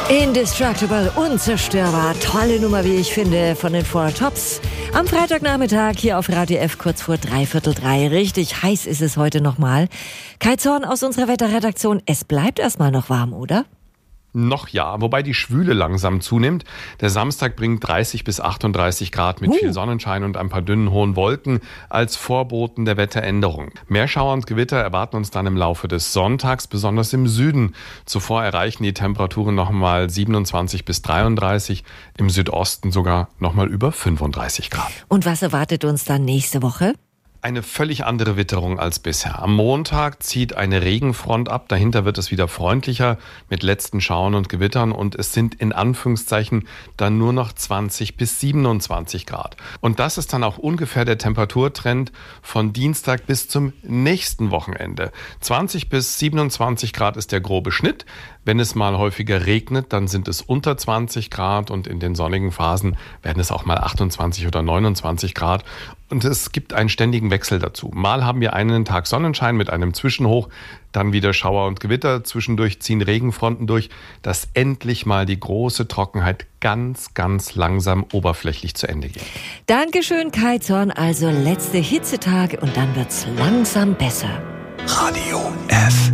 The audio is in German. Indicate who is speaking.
Speaker 1: Indestructible, unzerstörbar, tolle Nummer, wie ich finde, von den Four Tops. Am Freitagnachmittag hier auf Radio F kurz vor 2:45. Richtig heiß ist es heute nochmal. Kai Zorn aus unserer Wetterredaktion, es bleibt erstmal noch warm, oder?
Speaker 2: Noch ja, wobei die Schwüle langsam zunimmt. Der Samstag bringt 30 bis 38 Grad mit viel Sonnenschein und ein paar dünnen hohen Wolken als Vorboten der Wetteränderung. Mehr Schauer und Gewitter erwarten uns dann im Laufe des Sonntags, besonders im Süden. Zuvor erreichen die Temperaturen nochmal 27 bis 33, im Südosten sogar nochmal über 35 Grad.
Speaker 1: Und was erwartet uns dann nächste Woche?
Speaker 2: Eine völlig andere Witterung als bisher. Am Montag zieht eine Regenfront ab, dahinter wird es wieder freundlicher mit letzten Schauern und Gewittern und es sind in Anführungszeichen dann nur noch 20 bis 27 Grad. Und das ist dann auch ungefähr der Temperaturtrend von Dienstag bis zum nächsten Wochenende. 20 bis 27 Grad ist der grobe Schnitt. Wenn es mal häufiger regnet, dann sind es unter 20 Grad und in den sonnigen Phasen werden es auch mal 28 oder 29 Grad. Und es gibt einen ständigen Wechsel dazu. Mal haben wir einen Tag Sonnenschein mit einem Zwischenhoch, dann wieder Schauer und Gewitter, zwischendurch ziehen Regenfronten durch, dass endlich mal die große Trockenheit ganz, ganz langsam oberflächlich zu Ende geht.
Speaker 1: Dankeschön, Kai Zorn. Also letzte Hitzetage und dann wird's langsam besser.
Speaker 3: Radio F.